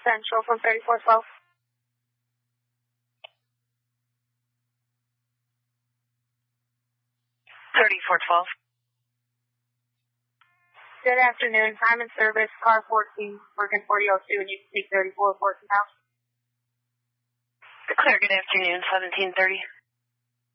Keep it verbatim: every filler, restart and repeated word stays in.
Central from thirty-four twelve. thirty-four twelve. Good afternoon. I'm in service, car fourteen, working forty oh two, and you can take thirty-four fourteen house. Clear, good afternoon, seventeen thirty.